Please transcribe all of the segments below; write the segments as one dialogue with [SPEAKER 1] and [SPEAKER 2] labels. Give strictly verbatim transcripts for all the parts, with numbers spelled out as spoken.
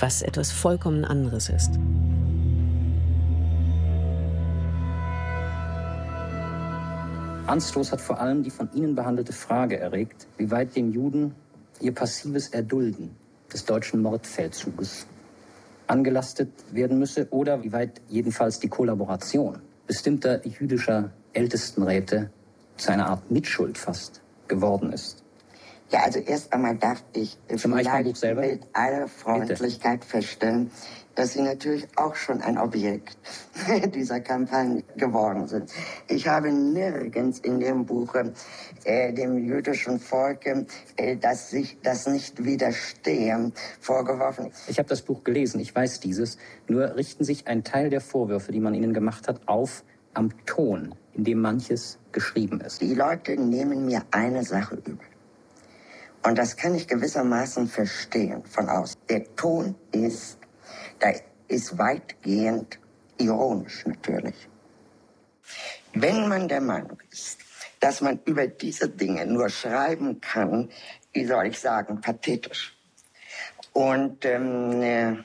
[SPEAKER 1] was etwas vollkommen anderes ist.
[SPEAKER 2] Anstoß hat vor allem die von Ihnen behandelte Frage erregt, wie weit dem Juden ihr passives Erdulden des deutschen Mordfeldzuges angelastet werden müsse oder wie weit jedenfalls die Kollaboration bestimmter jüdischer Ältestenräte zu einer Art Mitschuld fast geworden ist.
[SPEAKER 3] Ja, also erst einmal darf ich vielleicht mit aller Freundlichkeit Bitte. feststellen, dass Sie natürlich auch schon ein Objekt dieser Kampagne geworden sind. Ich habe nirgends in dem Buch äh, dem jüdischen Volk, äh, dass sich das nicht widerstehen, vorgeworfen.
[SPEAKER 2] Ich habe das Buch gelesen, ich weiß dieses. Nur richten sich ein Teil der Vorwürfe, die man Ihnen gemacht hat, auf am Ton, in dem manches geschrieben ist.
[SPEAKER 3] Die Leute nehmen mir eine Sache übel. Und das kann ich gewissermaßen verstehen von außen. Der Ton ist, da ist weitgehend ironisch natürlich. Wenn man der Meinung ist, dass man über diese Dinge nur schreiben kann, wie soll ich sagen, pathetisch. Und ähm, äh,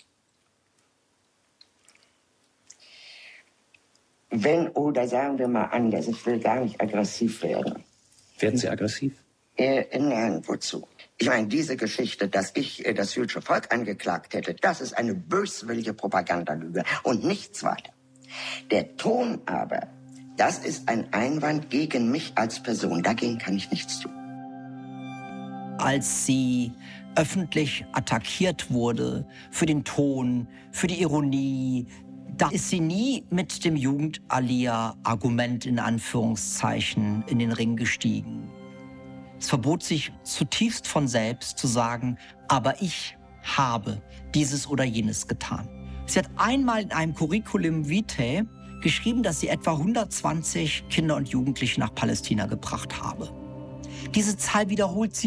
[SPEAKER 3] wenn, oder sagen wir mal anders, ich will gar nicht aggressiv werden.
[SPEAKER 2] Werden Sie aggressiv?
[SPEAKER 3] Äh, nein, wozu? Ich meine, diese Geschichte, dass ich äh, das jüdische Volk angeklagt hätte, das ist eine böswillige Propagandalüge und nichts weiter. Der Ton aber, das ist ein Einwand gegen mich als Person. Dagegen kann ich nichts tun.
[SPEAKER 4] Als sie öffentlich attackiert wurde für den Ton, für die Ironie, da ist sie nie mit dem Jugend-Alia-Argument in Anführungszeichen in den Ring gestiegen. Es verbot sich zutiefst von selbst zu sagen, aber ich habe dieses oder jenes getan. Sie hat einmal in einem Curriculum vitae geschrieben, dass sie etwa hundertzwanzig Kinder und Jugendliche nach Palästina gebracht habe. Diese Zahl wiederholt sie